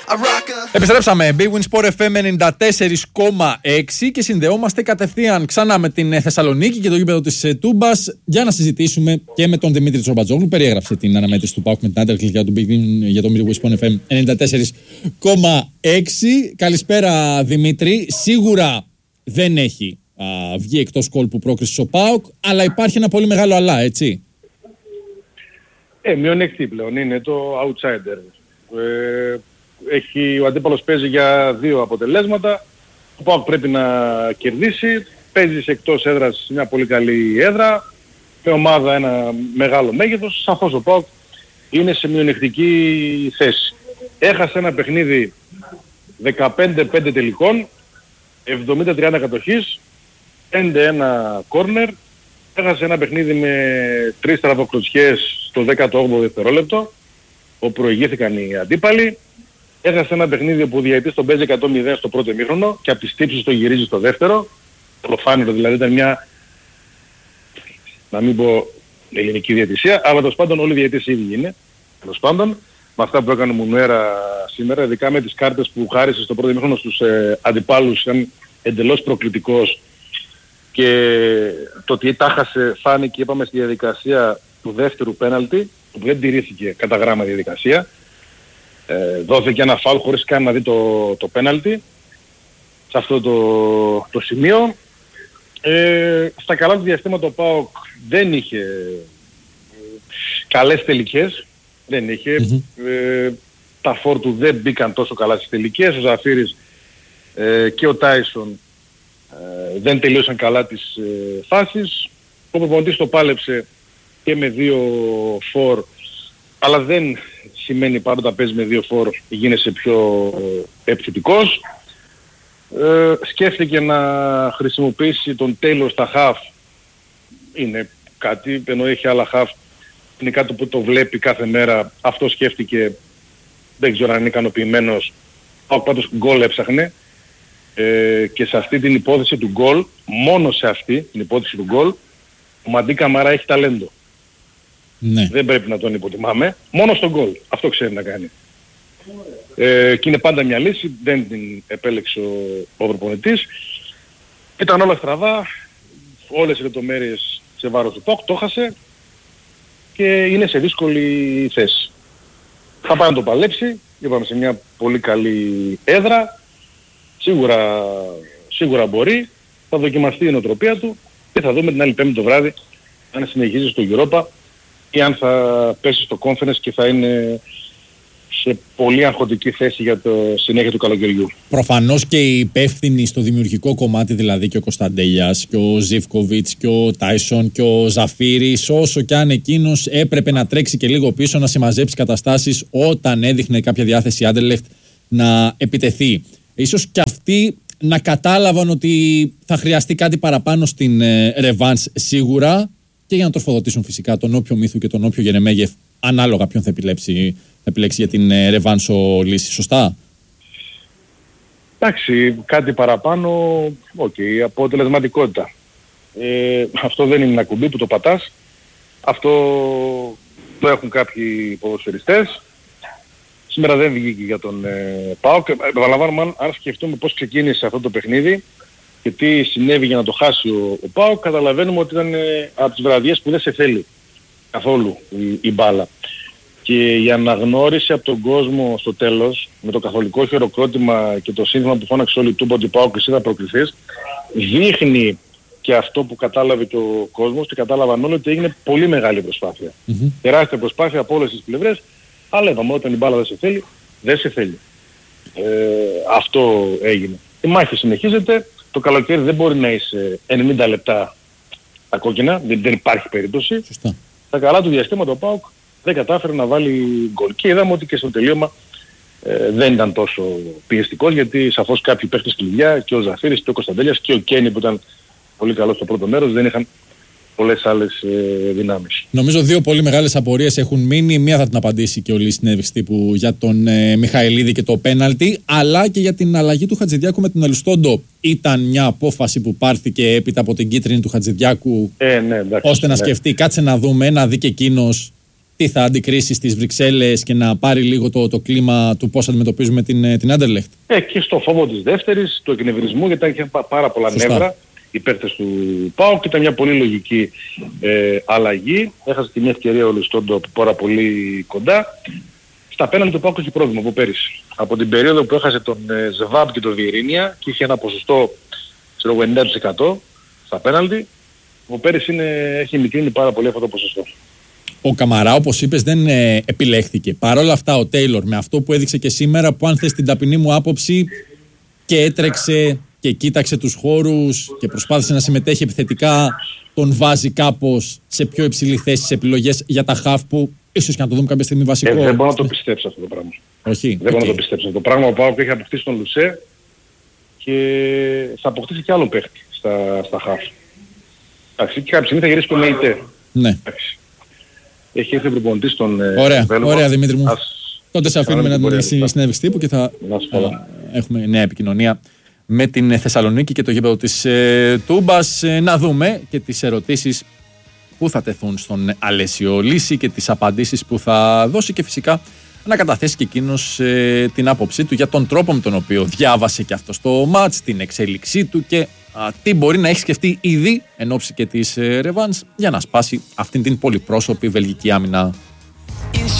Επιστρέψαμε. Big Win Sport FM 94,6 και συνδεόμαστε κατευθείαν ξανά με την Θεσσαλονίκη και το γήπεδο της Τούμπας για να συζητήσουμε και με τον Δημήτρη Τσορμπατζόγλου. Περιέγραψε την αναμέτρηση του ΠΑΟΚ με την Άντερκλ για το Big Win Sport FM 94,6. Καλησπέρα Δημήτρη. Σίγουρα δεν έχει βγει εκτός κόλπου πρόκριση ο ΠΑΟΚ, αλλά υπάρχει ένα πολύ μεγάλο αλλά, έτσι. Μειονεκτή πλέον, είναι το outsider. Ο αντίπαλος παίζει για 2 αποτελέσματα. Ο ΠΑΟΚ πρέπει να κερδίσει. Παίζει εκτός έδρας μια πολύ καλή έδρα. Με ομάδα ένα μεγάλο μέγεθος. Σαφώς ο ΠΑΟΚ είναι σε μειονεκτική θέση. Έχασε ένα παιχνίδι 15-5 τελικών, 70-30 κατοχής, 5-1 κόρνερ. Έχασε ένα παιχνίδι με 3 στραβοκλωτσιές στο 18ο δευτερόλεπτο, όπου προηγήθηκαν οι αντίπαλοι. Έχασε ένα παιχνίδι που ο διαιτητής τον παίζει 100-0 στο πρώτο ημίχρονο και από τις τύψεις το γυρίζει στο δεύτερο. Προφάνητο δηλαδή, ήταν μια, να μην πω ελληνική διαιτησία, αλλά τέλος πάντων όλοι οι διαιτητές ίδιοι είναι. Τέλος πάντων, με αυτά που έκανε ο Μουνουέρα σήμερα, ειδικά με τις κάρτες που χάρισε στο πρώτο ημίχρονο στους αντιπάλους, ήταν εντελώς προκλητικός. Και το ότι τα χάσε φάνηκε, είπαμε, στη διαδικασία του δεύτερου πέναλτι, που δεν τηρήθηκε κατά γράμμα διαδικασία. Δόθηκε ένα φάουλ χωρίς καν να δει το πέναλτι σε αυτό το σημείο. Στα καλά του διαστήματα ο ΠΑΟΚ δεν είχε καλές τελικές. Δεν είχε. Τα φόρ του δεν μπήκαν τόσο καλά στις τελικές. Ο Ζαφύρης και ο Τάισον δεν τελείωσαν καλά τις φάσεις. Ο προπονητής το πάλεψε και με 2 φόρ, αλλά δεν σημαίνει πάντα όταν παίζει με 2 φόρ γίνεσαι πιο επιθετικός. Σκέφτηκε να χρησιμοποιήσει τον Taylor στα half. Είναι κάτι, ενώ έχει άλλα half, είναι κάτι που το βλέπει κάθε μέρα. Αυτό σκέφτηκε, δεν ξέρω αν είναι ικανοποιημένος. Πάντως γκολ έψαχνε. Και σε αυτή την υπόθεση του γκολ, μόνο σε αυτή την υπόθεση του γκολ, ο Μαντί Καμαρά έχει ταλέντο. Ναι. Δεν πρέπει να τον υποτιμάμε. Μόνο στον γκολ. Αυτό ξέρει να κάνει. Και είναι πάντα μια λύση. Δεν την επέλεξε ο προπονητής. Ήταν όλα στραβά. Όλες οι λεπτομέρειες σε βάρος του ΠΑΟΚ. Το χάσε. Και είναι σε δύσκολη θέση. Θα πάει να το παλέψει. Είπαμε σε μια πολύ καλή έδρα. Σίγουρα μπορεί. Θα δοκιμαστεί η νοοτροπία του. Και θα δούμε την άλλη Πέμπτη το βράδυ αν συνεχίζει στο Europa ή αν θα πέσει στο Conference και θα είναι σε πολύ αγχωτική θέση για το συνέχεια του καλοκαιριού. Προφανώς και οι υπεύθυνοι στο δημιουργικό κομμάτι, δηλαδή και ο Κωνσταντέλιας και ο Ζίβκοβιτς και ο Τάισον και ο Ζαφύρης, όσο κι αν εκείνος έπρεπε να τρέξει και λίγο πίσω να συμμαζέψει καταστάσεις όταν έδειχνε κάποια διάθεση Άντερλεχτ να επιτεθεί. Ίσως και αυτοί να κατάλαβαν ότι θα χρειαστεί κάτι παραπάνω στην ρεβάνς σίγουρα, και για να τροφοδοτήσουν φυσικά τον όποιο Μύθου και τον όποιο Γερεμέγεφ, ανάλογα ποιον θα επιλέξει για την ρεβάνς ο Λύσης, σωστά. Εντάξει, κάτι παραπάνω, αποτελεσματικότητα. Αυτό δεν είναι ένα κουμπί που το πατάς. Αυτό το έχουν κάποιοι ποδοσφαιριστές. Σήμερα δεν βγήκε για τον ΠΑΟΚ. Επαναλαμβάνουμε, αν σκεφτούμε πώς ξεκίνησε αυτό το παιχνίδι και τι συνέβη για να το χάσει ο ΠΑΟΚ, καταλαβαίνουμε ότι ήταν από τις βραδιές που δεν σε θέλει καθόλου η μπάλα. Και η αναγνώριση από τον κόσμο στο τέλος, με το καθολικό χειροκρότημα και το σύνθημα που φώναξε όλη η Τούμπα ότι ΠΑΟΚ εσύ θα προκληθείς, δείχνει και αυτό που κατάλαβε και ο κόσμος και κατάλαβαν όλοι, ότι έγινε πολύ μεγάλη προσπάθεια. Τεράστια προσπάθεια από όλες τις πλευρές. Αλλά είπαμε, όταν η μπάλα δεν σε θέλει, δεν σε θέλει. Αυτό έγινε. Η μάχη συνεχίζεται. Το καλοκαίρι δεν μπορεί να είσαι 90 λεπτά τα κόκκινα. Δεν υπάρχει περίπτωση. Σωστά. Τα καλά του διαστήματα ο ΠΑΟΚ δεν κατάφερε να βάλει γκολ. Και είδαμε ότι και στο τελείωμα δεν ήταν τόσο πιεστικός, γιατί σαφώς κάποιοι παίχτες κλειδιά, και ο Ζαφύρης και ο Κωνσταντέλιας και ο Κένι που ήταν πολύ καλό στο πρώτο μέρος, δεν είχαν πολλές άλλες δυνάμεις. Νομίζω 2 πολύ μεγάλες απορίες έχουν μείνει. Μία θα την απαντήσει και ο Λύσης συνέντευξη τύπου για τον Μιχαηλίδη και το πέναλτι, αλλά και για την αλλαγή του Χατζηδιάκου με την Ελουστόντο. Ήταν μια απόφαση που πάρθηκε έπειτα από την κίτρινη του Χατζηδιάκου, ναι, εντάξει, ώστε να σκεφτεί, κάτσε να δούμε, να δει και εκείνος τι θα αντικρίσει στις Βρυξέλλες και να πάρει λίγο το κλίμα του πώς αντιμετωπίζουμε την Άντερλεχτ. Και στο φόβο της δεύτερης, του εκνευρισμού, γιατί είχε πάρα πολλά νεύρα οι παίκτες του ΠΑΟΚ και ήταν μια πολύ λογική αλλαγή. Έχασε και μια ευκαιρία ο Λιστόντο από πάρα πολύ κοντά. Στα πέναλτι του ΠΑΟΚ έχει πρόβλημα από πέρυσι. Από την περίοδο που έχασε τον Ζεβάμπ και τον Βιερίνια και είχε ένα ποσοστό 90% στα πέναλτι, από πέρυσι έχει μικρύνει πάρα πολύ αυτό το ποσοστό. Ο Καμαρά, όπως είπες, δεν επιλέχθηκε. Παρ' όλα αυτά, ο Τέιλορ, με αυτό που έδειξε και σήμερα, που αν θες την ταπεινή μου άποψη, και έτρεξε και κοίταξε τους χώρους και προσπάθησε να συμμετέχει επιθετικά, τον βάζει κάπως σε πιο υψηλή θέση σε επιλογές για τα χαφ που ίσως και να το δούμε κάποια στιγμή βασικό. Δεν μπορώ να το πιστέψω αυτό το πράγμα. Όχι. Δεν μπορώ να το πιστέψω. Το πράγμα που έχει αποκτήσει τον Λουσέ και θα αποκτήσει και άλλο παίχτη στα χαφ. Εντάξει, και κάποια στιγμή θα γυρίσει τον ΕΙΤΕ. Ναι. Έχει έρθει ο προπονητής στον Ωραία Δημήτρη μου. Τότε σε αφήνουμε να την συνέντευξη τύπου και θα έχουμε νέα επικοινωνία με την Θεσσαλονίκη και το γήπεδο της Τούμπας. Να δούμε και τις ερωτήσεις που θα τεθούν στον Αλέσιο Λύση και τις απαντήσεις που θα δώσει και φυσικά να καταθέσει και εκείνος την άποψή του για τον τρόπο με τον οποίο διάβασε και αυτό το μάτς, την εξέλιξή του και τι μπορεί να έχει σκεφτεί ήδη εν ώψη και της ρεβάνς για να σπάσει αυτήν την πολυπρόσωπη βελγική άμυνα